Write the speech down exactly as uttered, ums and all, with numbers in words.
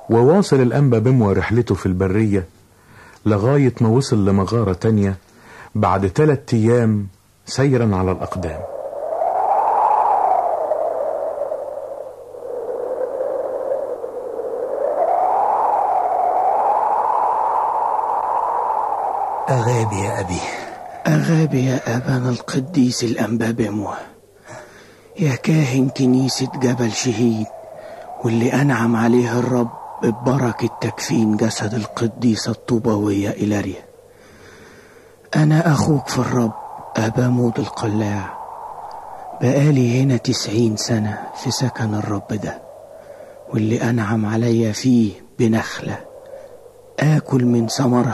وواصل الأنبا بموى رحلته في البرية لغاية ما وصل لمغارة تانية بعد ثلاث أيام سيرا على الأقدام. أغابي يا أبي، أغابي يا أبانا القديس الأنبا بموى، يا كاهن كنيسة جبل شهيد، واللي أنعم عليه الرب ببركة تكفين جسد القديسة الطوباوية إيلاريا. أنا أخوك في الرب أبا مود القلاع، بقالي هنا تسعين سنة في سكن الرب ده، واللي أنعم عليا فيه بنخلة آكل من ثمرها